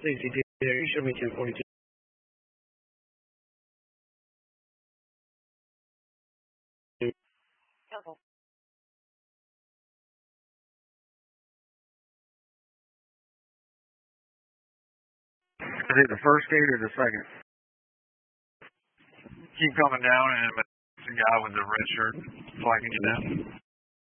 Safety there. You show me 1042. Is it the first gate or the second? Keep coming down, and the guy with the red shirt flagging you down.